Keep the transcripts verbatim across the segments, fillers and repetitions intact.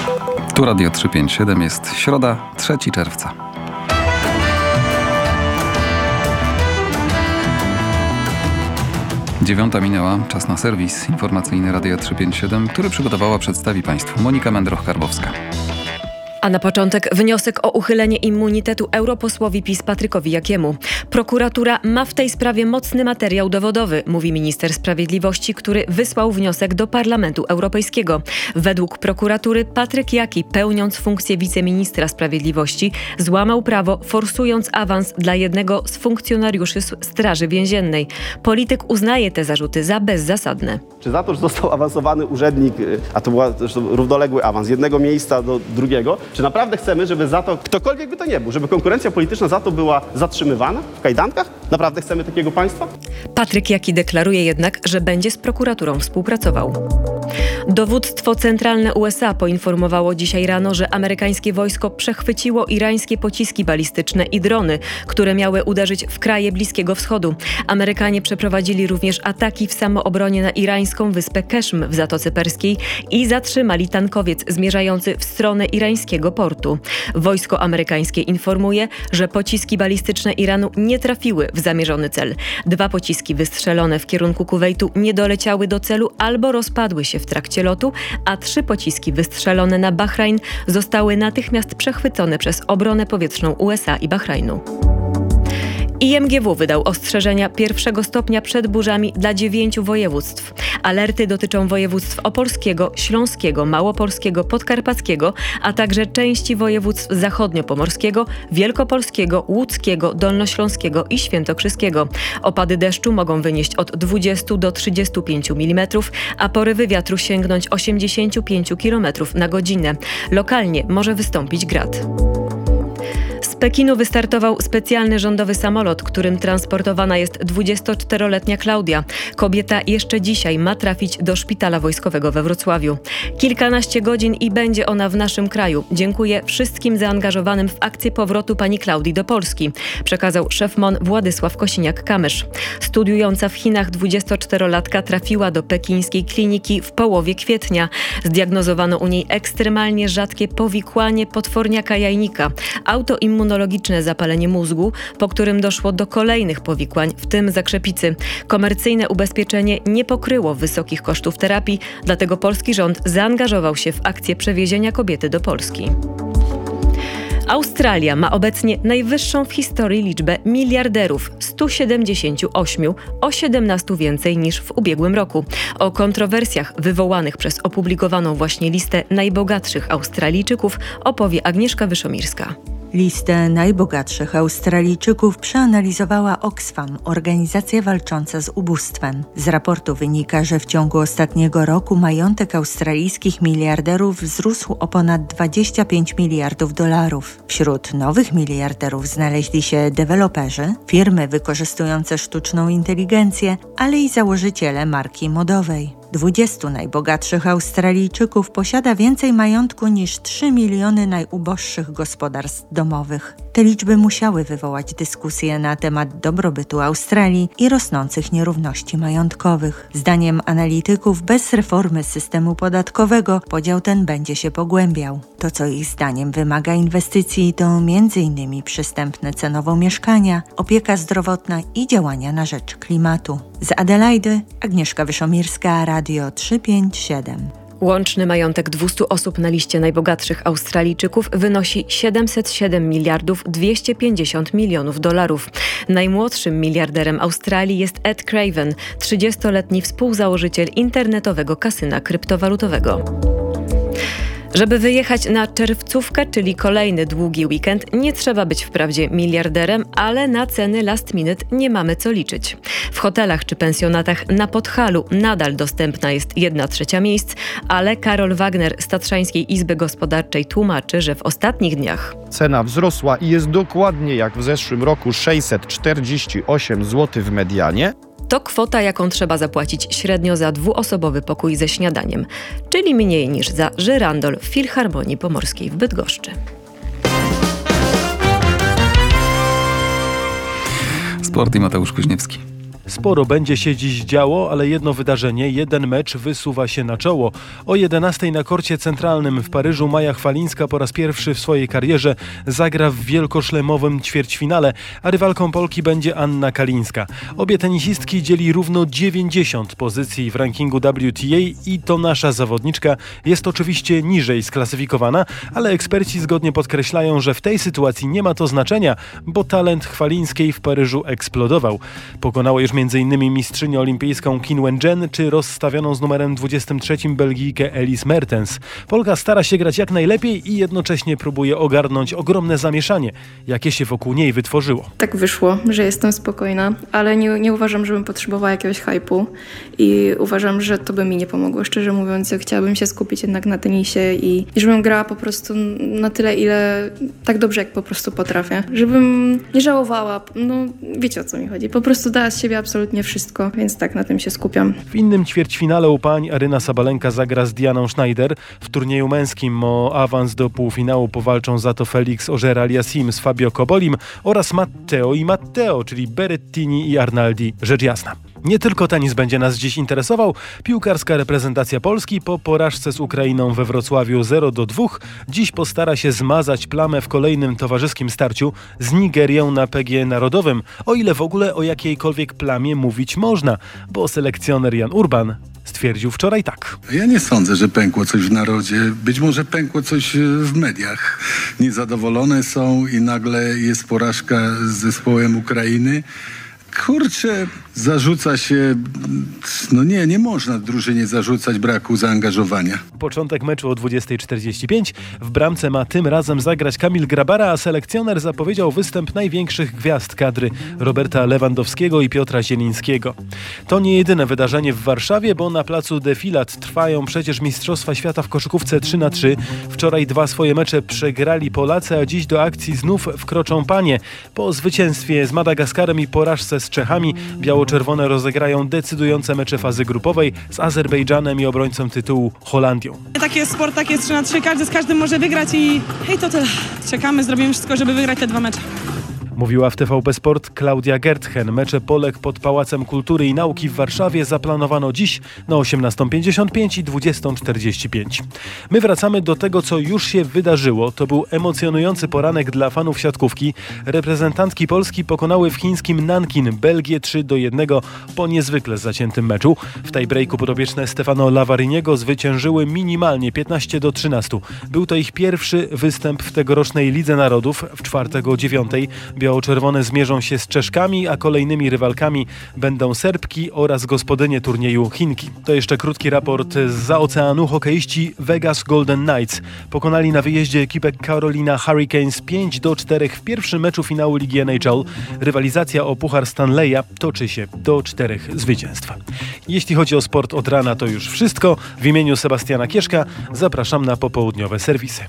Tu Radio trzysta pięćdziesiąt siedem, jest środa, trzeciego czerwca. Dziewiąta minęła, czas na serwis informacyjny Radia trzysta pięćdziesiąt siedem, który przygotowała, przedstawi Państwu Monika Mędroch-Karbowska. A na początek wniosek o uchylenie immunitetu europosłowi PiS Patrykowi Jakiemu. Prokuratura ma w tej sprawie mocny materiał dowodowy, mówi minister sprawiedliwości, który wysłał wniosek do Parlamentu Europejskiego. Według prokuratury Patryk Jaki, pełniąc funkcję wiceministra sprawiedliwości, złamał prawo, forsując awans dla jednego z funkcjonariuszy Straży Więziennej. Polityk uznaje te zarzuty za bezzasadne. Czy za to, że został awansowany urzędnik, a to był równoległy awans z jednego miejsca do drugiego, czy naprawdę chcemy, żeby za to, ktokolwiek by to nie był, żeby konkurencja polityczna za to była zatrzymywana w kajdankach? Naprawdę chcemy takiego państwa? Patryk Jaki deklaruje jednak, że będzie z prokuraturą współpracował. Dowództwo centralne U S A poinformowało dzisiaj rano, że amerykańskie wojsko przechwyciło irańskie pociski balistyczne i drony, które miały uderzyć w kraje Bliskiego Wschodu. Amerykanie przeprowadzili również ataki w samoobronie na irańską wyspę Keszm w Zatoce Perskiej i zatrzymali tankowiec zmierzający w stronę irańskiego portu. Wojsko amerykańskie informuje, że pociski balistyczne Iranu nie trafiły w zamierzony cel. Dwa pociski wystrzelone w kierunku Kuwejtu nie doleciały do celu albo rozpadły się w trakcie lotu, a trzy pociski wystrzelone na Bahrajn zostały natychmiast przechwycone przez obronę powietrzną U S A i Bahrajnu. I M G W wydał ostrzeżenia pierwszego stopnia przed burzami dla dziewięciu województw. Alerty dotyczą województw opolskiego, śląskiego, małopolskiego, podkarpackiego, a także części województw zachodniopomorskiego, wielkopolskiego, łódzkiego, dolnośląskiego i świętokrzyskiego. Opady deszczu mogą wynieść od dwudziestu do trzydziestu pięciu milimetrów, a porywy wiatru sięgnąć osiemdziesięciu pięciu kilometrów na godzinę. Lokalnie może wystąpić grad. Z Pekinu wystartował specjalny rządowy samolot, którym transportowana jest dwudziestoczteroletnia Klaudia. Kobieta jeszcze dzisiaj ma trafić do szpitala wojskowego we Wrocławiu. Kilkanaście godzin i będzie ona w naszym kraju. Dziękuję wszystkim zaangażowanym w akcję powrotu pani Klaudii do Polski, przekazał szef M O N Władysław Kosiniak-Kamysz. Studiująca w Chinach dwudziestoczterolatka trafiła do pekińskiej kliniki w połowie kwietnia. Zdiagnozowano u niej ekstremalnie rzadkie powikłanie potworniaka jajnika, autoimmunologiczne zapalenie mózgu, po którym doszło do kolejnych powikłań, w tym zakrzepicy. Komercyjne ubezpieczenie nie pokryło wysokich kosztów terapii, dlatego polski rząd zaangażował się w akcję przewiezienia kobiety do Polski. Australia ma obecnie najwyższą w historii liczbę miliarderów – stu siedemdziesięciu ośmiu, o siedemnastu więcej niż w ubiegłym roku. O kontrowersjach wywołanych przez opublikowaną właśnie listę najbogatszych Australijczyków opowie Agnieszka Wyszomirska. Listę najbogatszych Australijczyków przeanalizowała Oxfam, organizacja walcząca z ubóstwem. Z raportu wynika, że w ciągu ostatniego roku majątek australijskich miliarderów wzrósł o ponad dwadzieścia pięć miliardów dolarów. Wśród nowych miliarderów znaleźli się deweloperzy, firmy wykorzystujące sztuczną inteligencję, ale i założyciele marki modowej. Dwudziestu najbogatszych Australijczyków posiada więcej majątku niż trzy miliony najuboższych gospodarstw domowych. Te liczby musiały wywołać dyskusję na temat dobrobytu Australii i rosnących nierówności majątkowych. Zdaniem analityków bez reformy systemu podatkowego podział ten będzie się pogłębiał. To, co ich zdaniem wymaga inwestycji, to między innymi przystępne cenowo mieszkania, opieka zdrowotna i działania na rzecz klimatu. Z Adelaidy Agnieszka Wyszomirska, Radio trzysta pięćdziesiąt siedem. Łączny majątek dwustu osób na liście najbogatszych Australijczyków wynosi siedemset siedem miliardów dwieście pięćdziesiąt milionów dolarów. Najmłodszym miliarderem Australii jest Ed Craven, trzydziestoletni współzałożyciel internetowego kasyna kryptowalutowego. Żeby wyjechać na czerwcówkę, czyli kolejny długi weekend, nie trzeba być wprawdzie miliarderem, ale na ceny last minute nie mamy co liczyć. W hotelach czy pensjonatach na Podhalu nadal dostępna jest jedna trzecia miejsc, ale Karol Wagner z Tatrzańskiej Izby Gospodarczej tłumaczy, że w ostatnich dniach cena wzrosła i jest dokładnie jak w zeszłym roku sześćset czterdzieści osiem złotych w medianie. To kwota, jaką trzeba zapłacić średnio za dwuosobowy pokój ze śniadaniem, czyli mniej niż za żyrandol w Filharmonii Pomorskiej w Bydgoszczy. Sport i Mateusz Kuźniewski. Sporo będzie się dziś działo, ale jedno wydarzenie, jeden mecz wysuwa się na czoło. O jedenastej na korcie centralnym w Paryżu Maja Chwalińska po raz pierwszy w swojej karierze zagra w wielkoszlemowym ćwierćfinale, a rywalką Polki będzie Anna Kalińska. Obie tenisistki dzieli równo dziewięćdziesiąt pozycji w rankingu W T A i to nasza zawodniczka jest oczywiście niżej sklasyfikowana, ale eksperci zgodnie podkreślają, że w tej sytuacji nie ma to znaczenia, bo talent Chwalińskiej w Paryżu eksplodował. Pokonała już między innymi mistrzynię olimpijską Qin Wen-jen czy rozstawioną z numerem dwudziestym trzecim Belgijkę Elise Mertens. Polka stara się grać jak najlepiej i jednocześnie próbuje ogarnąć ogromne zamieszanie, jakie się wokół niej wytworzyło. Tak wyszło, że jestem spokojna, ale nie, nie uważam, żebym potrzebowała jakiegoś hype'u i uważam, że to by mi nie pomogło. Szczerze mówiąc, ja chciałabym się skupić jednak na tenisie i, i żebym grała po prostu na tyle, ile tak dobrze, jak po prostu potrafię. Żebym nie żałowała, no wiecie, o co mi chodzi. Po prostu dała z siebie absolutnie wszystko, więc tak, na tym się skupiam. W innym ćwierćfinale u pań Aryna Sabalenka zagra z Dianą Schneider. W turnieju męskim o awans do półfinału powalczą za to Felix Auger-Aliassime z Fabio Cobolim oraz Matteo i Matteo, czyli Berrettini i Arnaldi, rzecz jasna. Nie tylko tenis będzie nas dziś interesował. Piłkarska reprezentacja Polski po porażce z Ukrainą we Wrocławiu zero do dwóch dziś postara się zmazać plamę w kolejnym towarzyskim starciu z Nigerią na P G Narodowym, o ile w ogóle o jakiejkolwiek plamie mówić można, bo selekcjoner Jan Urban stwierdził wczoraj tak. Ja nie sądzę, że pękło coś w narodzie. Być może pękło coś w mediach. Niezadowolone są i nagle jest porażka z zespołem Ukrainy. Kurczę, zarzuca się, no nie, nie można drużynie zarzucać braku zaangażowania. Początek meczu o dwudziestej czterdzieści pięć. W bramce ma tym razem zagrać Kamil Grabara, a selekcjoner zapowiedział występ największych gwiazd kadry Roberta Lewandowskiego i Piotra Zielińskiego. To nie jedyne wydarzenie w Warszawie, bo na placu Defilat trwają przecież Mistrzostwa Świata w koszykówce trzy na trzy. Wczoraj dwa swoje mecze przegrali Polacy, a dziś do akcji znów wkroczą panie. Po zwycięstwie z Madagaskarem i porażce z Czechami biało-czerwone rozegrają decydujące mecze fazy grupowej z Azerbejdżanem i obrońcą tytułu Holandią. Taki jest sport, taki jest trzy na trzy, każdy z każdym może wygrać i hej, to tyle. Czekamy, zrobimy wszystko, żeby wygrać te dwa mecze. Mówiła w T V P Sport Klaudia Gertchen. Mecze Polek pod Pałacem Kultury i Nauki w Warszawie zaplanowano dziś na osiemnastą pięćdziesiąt pięć i dwudziestą czterdzieści pięć. My wracamy do tego, co już się wydarzyło. To był emocjonujący poranek dla fanów siatkówki. Reprezentantki Polski pokonały w chińskim Nankin Belgię trzy do jednego po niezwykle zaciętym meczu. W tiebreaku podopieczne Stefano Lavariniego zwyciężyły minimalnie piętnaście do trzynastu. Był to ich pierwszy występ w tegorocznej Lidze Narodów. W czwartek o dziewiątej biało-czerwone zmierzą się z Czeszkami, a kolejnymi rywalkami będą Serbki oraz gospodynie turnieju Chinki. To jeszcze krótki raport zza oceanu. Hokeiści Vegas Golden Knights pokonali na wyjeździe ekipę Carolina Hurricanes pięć do czterech w pierwszym meczu finału Ligi N H L. Rywalizacja o Puchar Stanleya toczy się do czterech zwycięstw. Jeśli chodzi o sport od rana, to już wszystko. W imieniu Sebastiana Kieszka zapraszam na popołudniowe serwisy.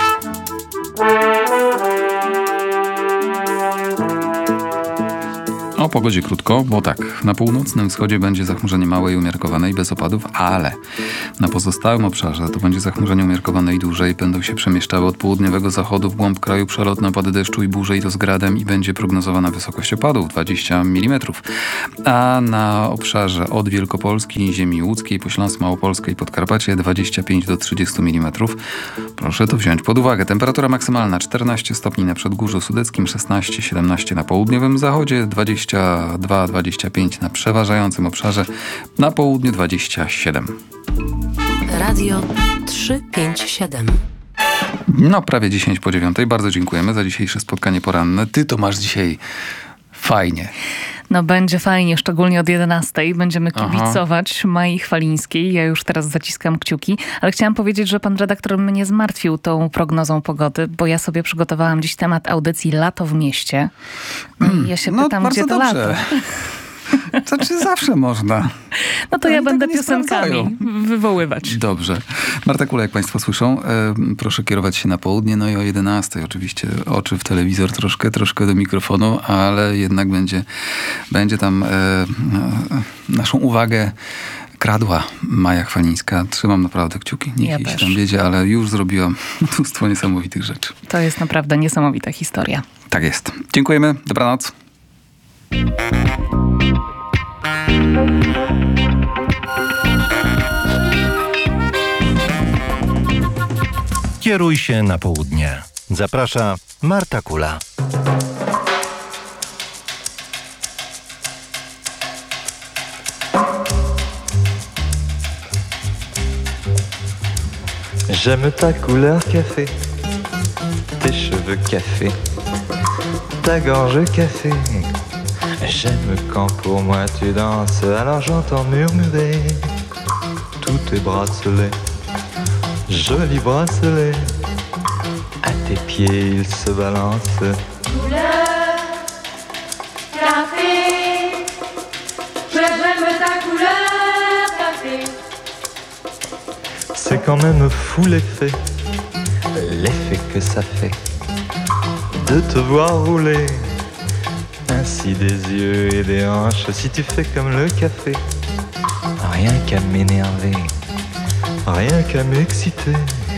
O pogodzie krótko, bo tak, na północnym wschodzie będzie zachmurzenie małe i umiarkowane i bez opadów, ale na pozostałym obszarze to będzie zachmurzenie umiarkowane i dłużej. Będą się przemieszczały od południowego zachodu w głąb kraju przelotne opady deszczu i burze i to z gradem i będzie prognozowana wysokość opadów dwadzieścia milimetrów. A na obszarze od Wielkopolski, ziemi łódzkiej, po Śląsk Małopolskę i Podkarpacie dwadzieścia pięć do trzydziestu milimetrów. Proszę to wziąć pod uwagę. Temperatura maksymalna czternaście stopni na Przedgórzu Sudeckim, szesnaście siedemnaście na południowym zachodzie, dwadzieścia dwa dwadzieścia pięć na przeważającym obszarze, na południu dwadzieścia siedem. Radio trzysta pięćdziesiąt siedem. No prawie dziesięć po dziewiątej. Bardzo dziękujemy za dzisiejsze spotkanie poranne. Ty to masz dzisiaj fajnie. No będzie fajnie, szczególnie od jedenastej. Będziemy kibicować Aha. Mai Chwalińskiej. Ja już teraz zaciskam kciuki. Ale chciałam powiedzieć, że pan redaktor mnie zmartwił tą prognozą pogody, bo ja sobie przygotowałam dziś temat audycji Lato w mieście. Mm, ja się no, pytam, gdzie to dobrze. lato. To czy zawsze można? No to ja będę piosenkami wywoływać. Dobrze. Marta Kula, jak państwo słyszą, e, proszę kierować się na południe, no i o jedenastej oczywiście oczy w telewizor, troszkę, troszkę do mikrofonu, ale jednak będzie, będzie tam e, e, naszą uwagę kradła Maja Chwalińska. Trzymam naprawdę kciuki. Niech ja jej się też. tam wiedzie, ale już zrobiłam mnóstwo niesamowitych rzeczy. To jest naprawdę niesamowita historia. Tak jest. Dziękujemy. Dobranoc. Kieruj się na południe. Zaprasza Marta Kula. J'aime ta couleur café, tes cheveux café, ta gorge café. J'aime quand pour moi tu danses, alors j'entends murmurer tous tes bracelets, jolis bracelets. À tes pieds ils se balancent. Couleur café, j'aime ta couleur café. C'est quand même fou l'effet, l'effet que ça fait de te voir rouler ainsi des yeux et des hanches. Si tu fais comme le café, rien qu'à m'énerver, rien qu'à m'exciter.